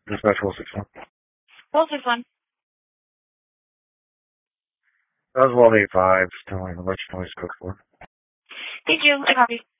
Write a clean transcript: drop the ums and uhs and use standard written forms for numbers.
Dispatch 161. 161. Oswald 85, telling the much noise code 4. Thank you. I copy.